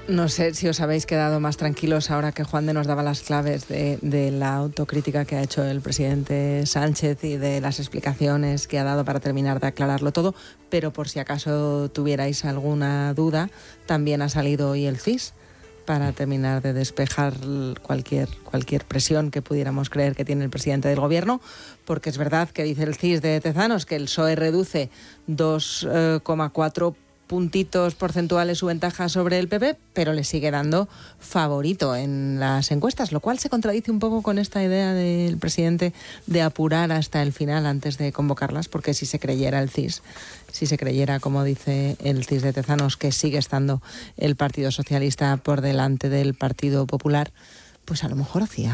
No sé si os habéis quedado más tranquilos ahora que Juan de nos daba las claves de la autocrítica que ha hecho el presidente Sánchez y de las explicaciones que ha dado para terminar de aclararlo todo, pero por si acaso tuvierais alguna duda, también ha salido hoy el CIS para terminar de despejar cualquier presión que pudiéramos creer que tiene el presidente del gobierno, porque es verdad que dice el CIS de Tezanos que el PSOE reduce 2,4 puntitos porcentuales su ventaja sobre el PP, pero le sigue dando favorito en las encuestas, lo cual se contradice un poco con esta idea del presidente de apurar hasta el final antes de convocarlas, porque si se creyera el CIS, si se creyera, como dice el CIS de Tezanos, que sigue estando el Partido Socialista por delante del Partido Popular, pues a lo mejor hacía